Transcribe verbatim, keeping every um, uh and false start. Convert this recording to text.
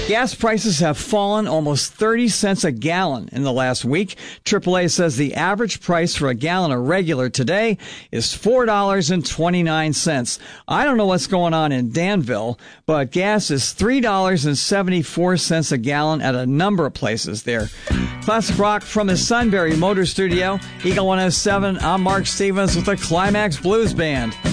Gas prices have fallen almost thirty cents a gallon in the last week. triple A says the average price for a gallon of regular today is four dollars and twenty-nine cents. I don't know what's going on in Danville, but gas is three dollars and seventy-four cents a gallon at a number of places there. Classic rock from the Sunbury Motor Studio. Eagle one oh seven, I'm Mark Stevens with the Climax Blues Band.